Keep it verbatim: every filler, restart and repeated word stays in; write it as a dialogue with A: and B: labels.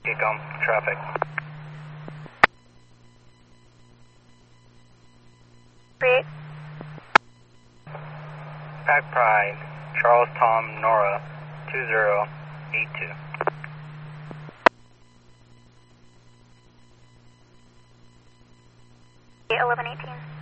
A: Ecom, traffic.
B: Create.
A: Pack Pride, Charles Tom Nora, two zero eight two.
B: eleven eighteen.